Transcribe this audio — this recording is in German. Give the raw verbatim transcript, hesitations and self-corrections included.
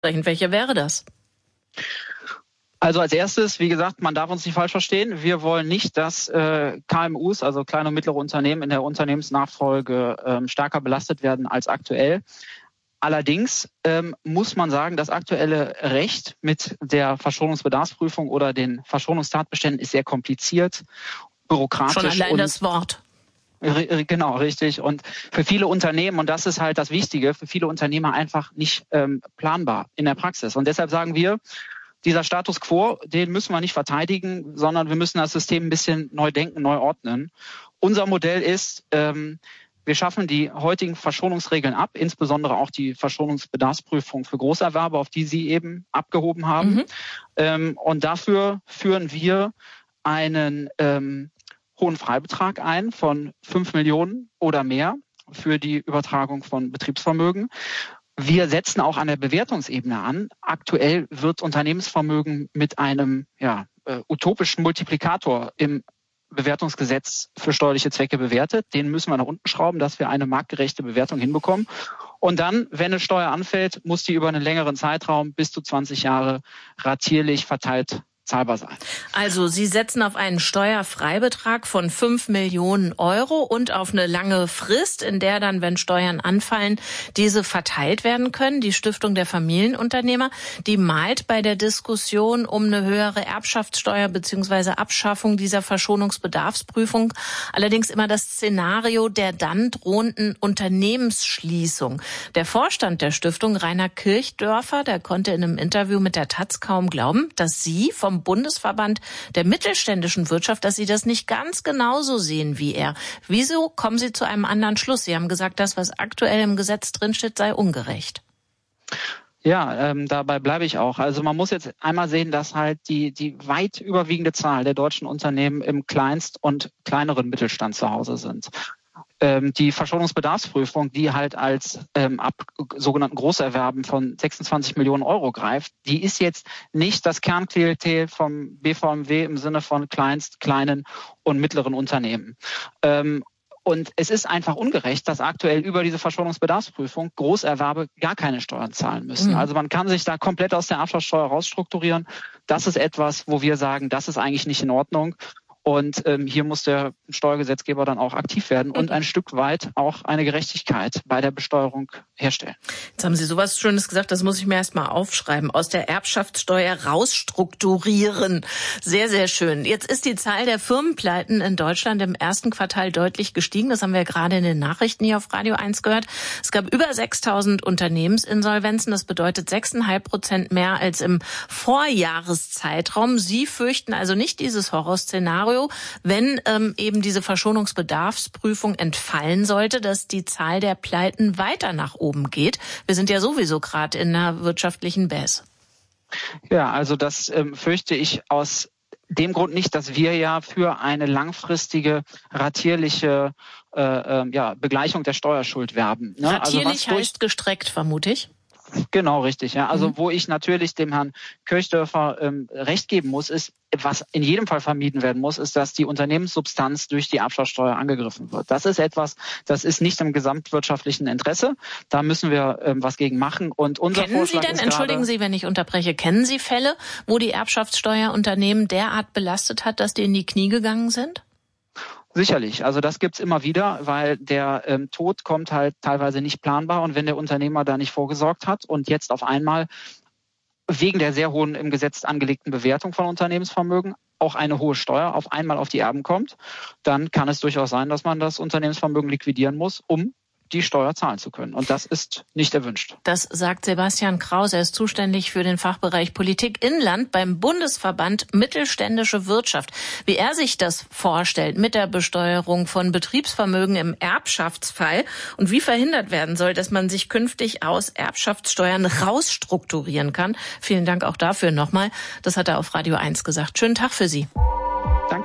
Welche wäre das? Also als erstes, wie gesagt, man darf uns nicht falsch verstehen. Wir wollen nicht, dass äh, K M Us, also kleine und mittlere Unternehmen, in der Unternehmensnachfolge ähm, stärker belastet werden als aktuell. Allerdings ähm, muss man sagen, das aktuelle Recht mit der Verschonungsbedarfsprüfung oder den Verschonungstatbeständen ist sehr kompliziert, bürokratisch. Schon allein und das Wort. Genau, richtig. Und für viele Unternehmen, und das ist halt das Wichtige, für viele Unternehmer einfach nicht ähm, planbar in der Praxis. Und deshalb sagen wir, dieser Status quo, den müssen wir nicht verteidigen, sondern wir müssen das System ein bisschen neu denken, neu ordnen. Unser Modell ist, ähm, wir schaffen die heutigen Verschonungsregeln ab, insbesondere auch die Verschonungsbedarfsprüfung für Großerwerbe, auf die Sie eben abgehoben haben. Mhm. Ähm, und dafür führen wir einen ähm, hohen Freibetrag ein von fünf Millionen oder mehr für die Übertragung von Betriebsvermögen. Wir setzen auch an der Bewertungsebene an. Aktuell wird Unternehmensvermögen mit einem ja, äh, utopischen Multiplikator im Bewertungsgesetz für steuerliche Zwecke bewertet. Den müssen wir nach unten schrauben, dass wir eine marktgerechte Bewertung hinbekommen. Und dann, wenn eine Steuer anfällt, muss die über einen längeren Zeitraum bis zu zwanzig Jahre ratierlich verteilt zahlbar sein. Also Sie setzen auf einen Steuerfreibetrag von fünf Millionen Euro und auf eine lange Frist, in der dann, wenn Steuern anfallen, diese verteilt werden können. Die Stiftung der Familienunternehmer, die malt bei der Diskussion um eine höhere Erbschaftssteuer bzw. Abschaffung dieser Verschonungsbedarfsprüfung allerdings immer das Szenario der dann drohenden Unternehmensschließung. Der Vorstand der Stiftung, Rainer Kirchdörfer, der konnte in einem Interview mit der Taz kaum glauben, dass Sie vom Bundesverband der mittelständischen Wirtschaft, dass Sie das nicht ganz genauso sehen wie er. Wieso kommen Sie zu einem anderen Schluss? Sie haben gesagt, das, was aktuell im Gesetz drinsteht, sei ungerecht. Ja, ähm, dabei bleibe ich auch. Also man muss jetzt einmal sehen, dass halt die die weit überwiegende Zahl der deutschen Unternehmen im Kleinst- und kleineren Mittelstand zu Hause sind. Ähm, die Verschonungsbedarfsprüfung, die halt als ähm, ab sogenannten Großerwerben von sechsundzwanzig Millionen Euro greift, die ist jetzt nicht das Kernklientel vom B V M W im Sinne von Kleinst-, kleinen und mittleren Unternehmen. Ähm, Und es ist einfach ungerecht, dass aktuell über diese Verschonungsbedarfsprüfung Großerwerbe gar keine Steuern zahlen müssen. Mhm. Also man kann sich da komplett aus der Erbschaftssteuer rausstrukturieren. Das ist etwas, wo wir sagen, das ist eigentlich nicht in Ordnung. Und ähm, hier muss der Steuergesetzgeber dann auch aktiv werden und ein Stück weit auch eine Gerechtigkeit bei der Besteuerung herstellen. Jetzt haben Sie sowas Schönes gesagt, das muss ich mir erst mal aufschreiben. Aus der Erbschaftssteuer rausstrukturieren. Sehr, sehr schön. Jetzt ist die Zahl der Firmenpleiten in Deutschland im ersten Quartal deutlich gestiegen. Das haben wir gerade in den Nachrichten hier auf Radio eins gehört. Es gab über sechstausend Unternehmensinsolvenzen. Das bedeutet sechs Komma fünf Prozent mehr als im Vorjahreszeitraum. Sie fürchten also nicht dieses Horrorszenario, wenn ähm, eben diese Verschonungsbedarfsprüfung entfallen sollte, dass die Zahl der Pleiten weiter nach oben geht. Wir sind ja sowieso gerade in einer wirtschaftlichen Baisse. Ja, also das ähm, fürchte ich aus dem Grund nicht, dass wir ja für eine langfristige ratierliche äh, äh, ja, Begleichung der Steuerschuld werben. Ne? Ratierlich also heißt gestreckt, vermute ich. Genau, richtig. Ja, also mhm. wo ich natürlich dem Herrn Kirchdörfer ähm, recht geben muss, ist, was in jedem Fall vermieden werden muss, ist, dass die Unternehmenssubstanz durch die Erbschaftssteuer angegriffen wird. Das ist etwas, das ist nicht im gesamtwirtschaftlichen Interesse. Da müssen wir ähm, was gegen machen. Und unser kennen Vorschlag Sie denn, ist entschuldigen Sie, wenn ich unterbreche, kennen Sie Fälle, wo die Erbschaftssteuer Unternehmen derart belastet hat, dass die in die Knie gegangen sind? Sicherlich, also das gibt's immer wieder, weil der ähm, Tod kommt halt teilweise nicht planbar und wenn der Unternehmer da nicht vorgesorgt hat und jetzt auf einmal wegen der sehr hohen im Gesetz angelegten Bewertung von Unternehmensvermögen auch eine hohe Steuer auf einmal auf die Erben kommt, dann kann es durchaus sein, dass man das Unternehmensvermögen liquidieren muss, um die Steuer zahlen zu können. Und das ist nicht erwünscht. Das sagt Sebastian Kraus. Er ist zuständig für den Fachbereich Politik Inland beim Bundesverband Mittelständische Wirtschaft. Wie er sich das vorstellt mit der Besteuerung von Betriebsvermögen im Erbschaftsfall und wie verhindert werden soll, dass man sich künftig aus Erbschaftssteuern rausstrukturieren kann. Vielen Dank auch dafür nochmal. Das hat er auf Radio eins gesagt. Schönen Tag für Sie.